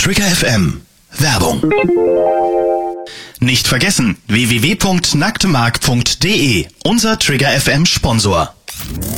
Trigger FM. Werbung. Nicht vergessen, www.nacktemark.de, unser Trigger FM Sponsor.